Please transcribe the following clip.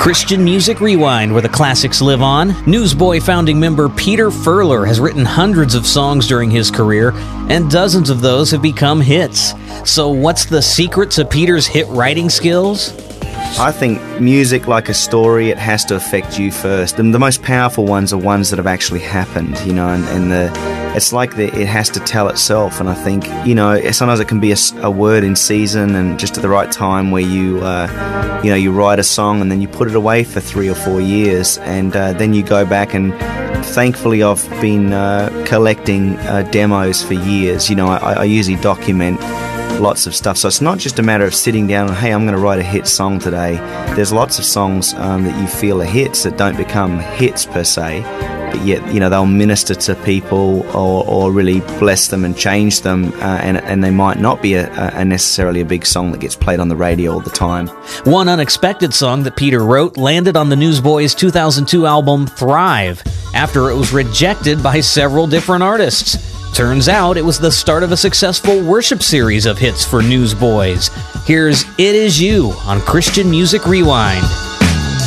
Christian Music Rewind, where the classics live on. Newsboy founding member Peter Furler has written hundreds of songs during his career, and dozens of those have become hits. So what's the secret to Peter's hit writing skills? I think music, like a story, it has to affect you first. And the most powerful ones are ones that have actually happened, it's like it has to tell itself. And I think, sometimes it can be a word in season and just at the right time where you write a song and then you put it away for 3 or 4 years. And then you go back, and thankfully I've been collecting demos for years. I usually document lots of stuff. So it's not just a matter of sitting down and, hey, I'm going to write a hit song today. There's lots of songs that you feel are hits that don't become hits per se, but yet, they'll minister to people or really bless them and change them, and they might not be a necessarily a big song that gets played on the radio all the time. One unexpected song that Peter wrote landed on the Newsboys' 2002 album Thrive, after it was rejected by several different artists. Turns out it was the start of a successful worship series of hits for Newsboys. Here's It Is You on Christian Music Rewind.